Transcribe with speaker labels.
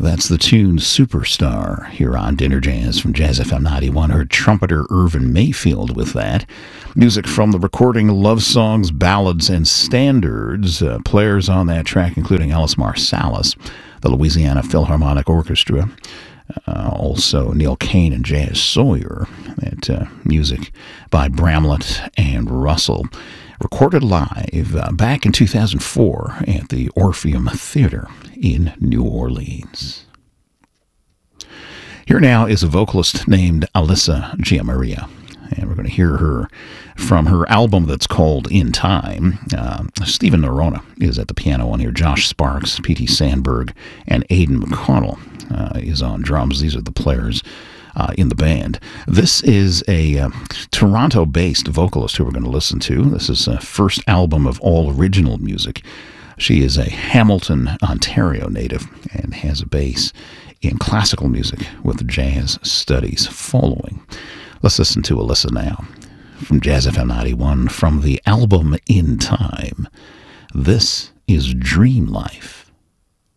Speaker 1: That's the tune Superstar here on Dinner Jazz from Jazz FM 91. Heard trumpeter Irvin Mayfield with that. Music from the recording Love Songs, Ballads, and Standards. Players on that track including Ellis Marsalis, the Louisiana Philharmonic Orchestra, also Neil Kane and Jazz Sawyer. That music by Bramlett and Russell. Recorded live back in 2004 at the Orpheum Theater in New Orleans. Here now is a vocalist named Alyssa Giammaria, and we're going to hear her from her album that's called In Time. Stephen Norona is at the piano on here. Josh Sparks, P.T. Sandberg, and Aidan McConnell is on drums. These are the players in the band. This is a Toronto-based vocalist who we're going to listen to. This is her first album of all original music. She is a Hamilton, Ontario native and has a base in classical music with jazz studies following. Let's listen to Alyssa now from Jazz FM 91 from the album In Time. This is Dream Life.